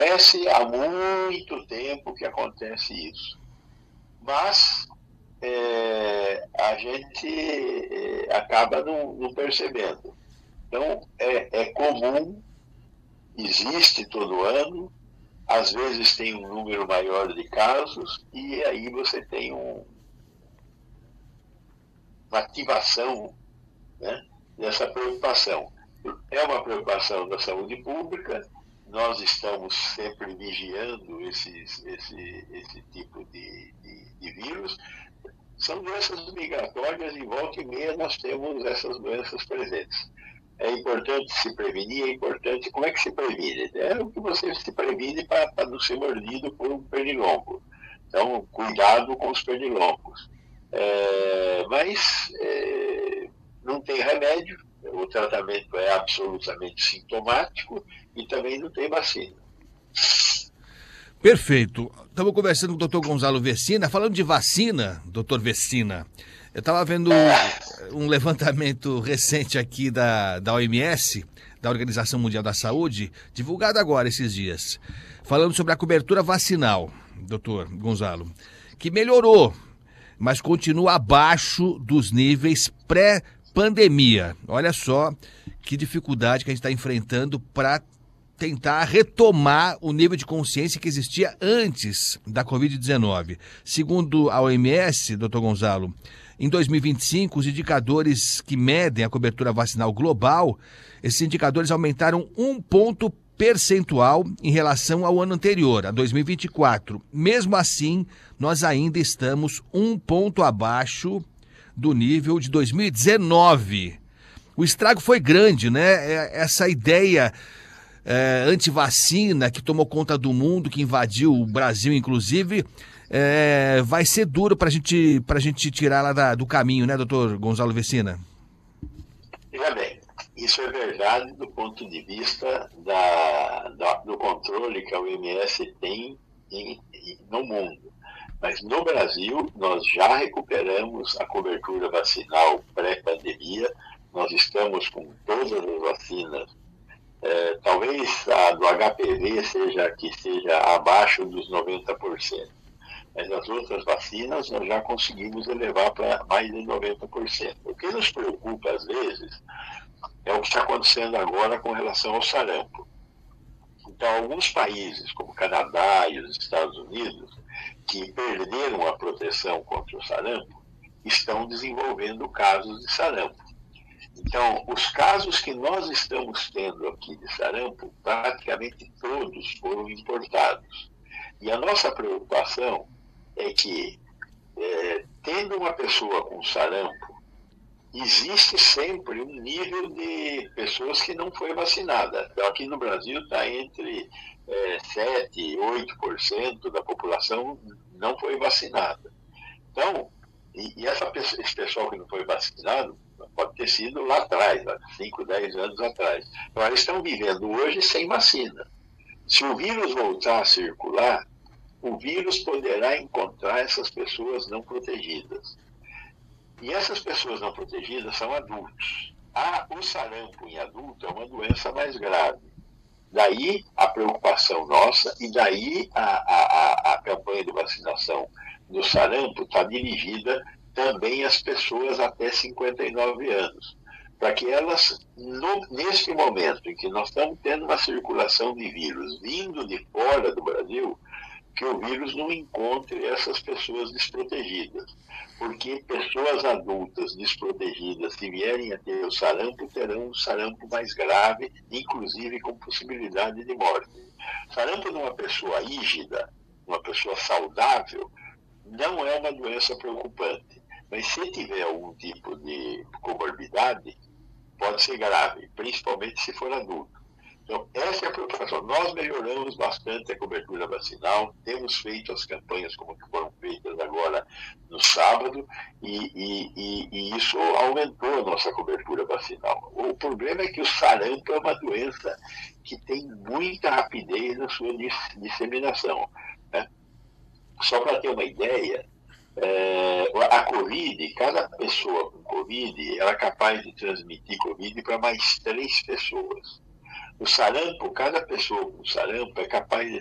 Acontece há muito tempo que acontece isso. Mas a gente acaba não percebendo. Então, é comum, existe todo ano, às vezes tem um número maior de casos, e aí você tem uma ativação, né, dessa preocupação. É uma preocupação da saúde pública, nós estamos sempre vigiando esse tipo de vírus. São doenças migratórias e volta e meia nós temos essas doenças presentes. É importante se prevenir, é importante. Como é que se previne? É o que você se previne para não ser mordido por um pernilongo. Então, cuidado com os pernilongos. Mas não tem remédio, o tratamento é absolutamente sintomático e também não tem vacina. Perfeito. Estamos conversando com o doutor Gonzalo Vecina. Falando de vacina, doutor Vecina, eu estava vendo um levantamento recente aqui da OMS, da Organização Mundial da Saúde, divulgado agora esses dias, falando sobre a cobertura vacinal, doutor Gonzalo, que melhorou, mas continua abaixo dos níveis pré-pandemia. Olha só que dificuldade que a gente está enfrentando para tentar retomar o nível de consciência que existia antes da Covid-19. Segundo a OMS, doutor Gonzalo, em 2025, os indicadores que medem a cobertura vacinal global, esses indicadores aumentaram 1 ponto percentual em relação ao ano anterior, a 2024. Mesmo assim, nós ainda estamos 1 ponto abaixo do nível de 2019. O estrago foi grande, né? Essa ideia antivacina que tomou conta do mundo, que invadiu o Brasil, inclusive, vai ser duro para a gente tirar lá do caminho, né, doutor Gonzalo Vecina? Veja bem, isso é verdade do ponto de vista do controle que a OMS tem no mundo. Mas no Brasil, nós já recuperamos a cobertura vacinal pré-pandemia, nós estamos com todas as vacinas. Talvez a do HPV seja abaixo dos 90%, mas as outras vacinas nós já conseguimos elevar para mais de 90%. O que nos preocupa, às vezes, é o que está acontecendo agora com relação ao sarampo. Então, alguns países, como o Canadá e os Estados Unidos, que perderam a proteção contra o sarampo, estão desenvolvendo casos de sarampo. Então, os casos que nós estamos tendo aqui de sarampo, praticamente todos foram importados. E a nossa preocupação é que, tendo uma pessoa com sarampo, existe sempre um nível de pessoas que não foi vacinada. Então, aqui no Brasil está entre 7% e 8% da população não foi vacinada. Então, esse pessoal que não foi vacinado pode ter sido lá atrás, 5, 10 anos atrás. Então, eles estão vivendo hoje sem vacina. Se o vírus voltar a circular, o vírus poderá encontrar essas pessoas não protegidas. E essas pessoas não protegidas são adultos. O sarampo em adulto é uma doença mais grave. Daí a preocupação nossa e daí a campanha de vacinação do sarampo está dirigida também às pessoas até 59 anos, para que elas, neste momento em que nós estamos tendo uma circulação de vírus vindo de fora do Brasil, que o vírus não encontre essas pessoas desprotegidas. Porque pessoas adultas desprotegidas, se vierem a ter o sarampo, terão um sarampo mais grave, inclusive com possibilidade de morte. Sarampo numa pessoa rígida, uma pessoa saudável, não é uma doença preocupante. Mas se tiver algum tipo de comorbidade, pode ser grave, principalmente se for adulto. Então, essa é a preocupação. Nós melhoramos bastante a cobertura vacinal, temos feito as campanhas como que foram feitas agora no sábado, e isso aumentou a nossa cobertura vacinal. O problema é que o sarampo é uma doença que tem muita rapidez na sua disseminação, né? Só para ter uma ideia, a Covid, cada pessoa com Covid, ela é capaz de transmitir Covid para mais 3 pessoas. O sarampo, cada pessoa com sarampo é capaz de